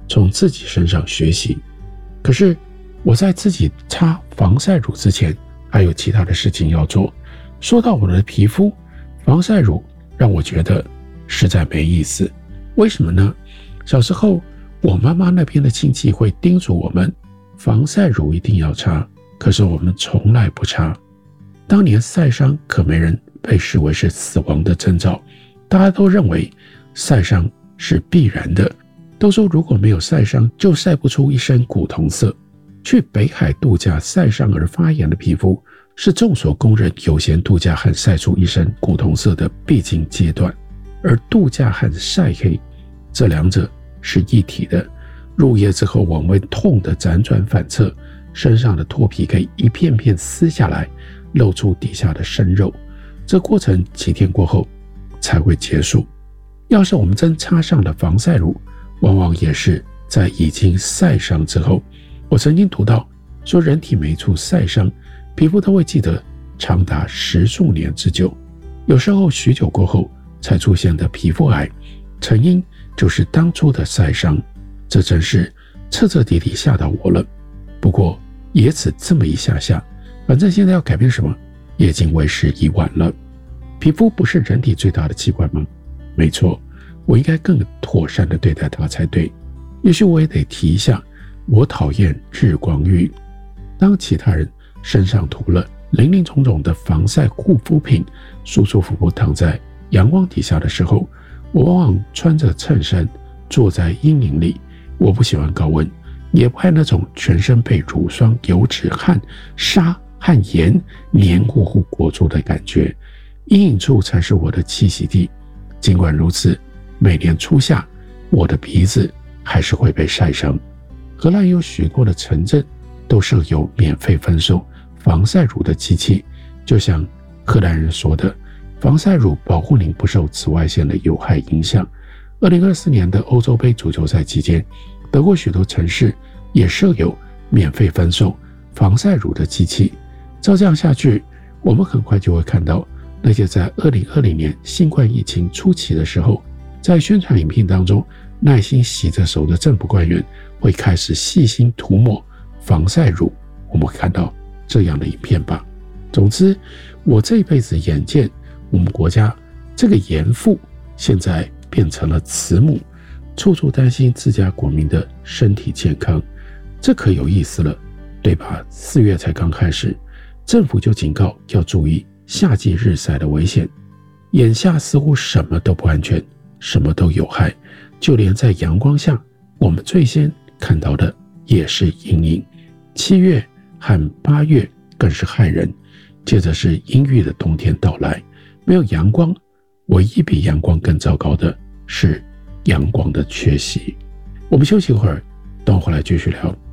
从自己身上学习。可是我在自己擦防晒乳之前，还有其他的事情要做。说到我的皮肤，防晒乳让我觉得实在没意思。为什么呢？小时候我妈妈那边的亲戚会叮嘱我们，防晒乳一定要擦，可是我们从来不擦。当年晒伤可没人被视为是死亡的征兆，大家都认为晒伤是必然的，都说如果没有晒伤，就晒不出一身古铜色。去北海度假晒伤而发炎的皮肤，是众所公认有闲度假和晒出一身古铜色的必经阶段。而度假和晒黑这两者是一体的，入夜之后我们会痛得辗转反侧，身上的脱皮可以一片片撕下来，露出底下的生肉，这过程几天过后才会结束。要是我们真擦上了防晒乳，往往也是在已经晒伤之后。我曾经读到说，人体每一处晒伤，皮肤都会记得长达10数年之久，有时候许久过后才出现的皮肤癌，成因就是当初的晒伤。这真是彻彻底底吓到我了。不过也只这么一下下，反正现在要改变什么，也已经为时已晚了。皮肤不是人体最大的器官吗？没错，我应该更妥善地对待它才对。也许我也得提一下，我讨厌日光浴。当其他人身上涂了林林总总的防晒护肤品，舒舒服服躺在阳光底下的时候，我往往穿着衬衫坐在阴影里。我不喜欢高温，也不爱那种全身被乳霜、油脂和沙和盐黏糊糊裹住的感觉。阴影处才是我的栖息地。尽管如此，每年初夏，我的鼻子还是会被晒伤。荷兰有许多的城镇都设有免费分售防晒乳的机器，就像荷兰人说的，防晒乳保护您不受紫外线的有害影响。2024年的欧洲杯足球赛期间，德国许多城市也设有免费分售防晒乳的机器。照这样下去，我们很快就会看到那些在2020年新冠疫情初期的时候，在宣传影片当中耐心洗着手的政府官员会开始细心涂抹防晒乳。我们会看到这样的影片吧。总之，我这一辈子眼见我们国家这个严父现在变成了慈母，处处担心自家国民的身体健康，这可有意思了，对吧？4月才刚开始，政府就警告要注意夏季日晒的危险。眼下似乎什么都不安全，什么都有害，就连在阳光下，我们最先看到的也是阴影。7月和8月更是害人，接着是阴郁的冬天到来，没有阳光，唯一比阳光更糟糕的是阳光的缺席。我们休息一会儿，等我回来继续聊。